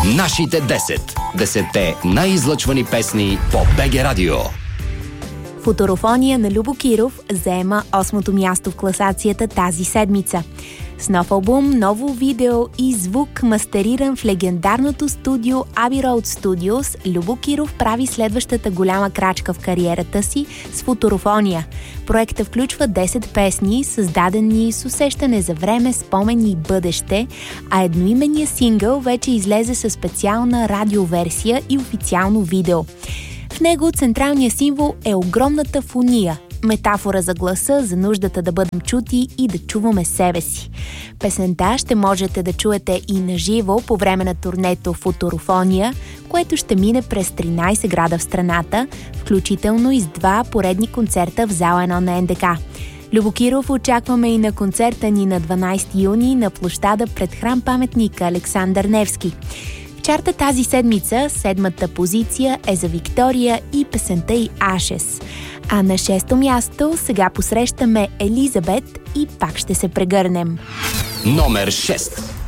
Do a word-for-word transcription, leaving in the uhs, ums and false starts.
Нашите десет. Десетте най-излъчвани песни по БГ Радио. Футурофония на Любо Киров заема осмото място в класацията тази седмица. С нов албум, ново видео и звук, мастериран в легендарното студио Abbey Road Studios, Любо Киров прави следващата голяма крачка в кариерата си с Футурофония. Проектът включва десет песни, създадени с усещане за време, спомени и бъдеще, а едноименният сингъл вече излезе със специална радиоверсия и официално видео. В него централният символ е огромната фония, метафора за гласа, за нуждата да бъдем чути и да чуваме себе си. Песента ще можете да чуете и наживо по време на турнето Футурофония, което ще мине през тринайсет града в страната, включително и с два поредни концерта в зала едно на Ен Де Ка. Любо Киров очакваме и на концерта ни на дванайсети юни на площада пред храм-паметника Александър Невски. В чарта тази седмица седмата позиция е за Виктория и песента й Ashes. А на шесто място сега посрещаме Елизабет и Пак ще се прегърнем. Номер шест.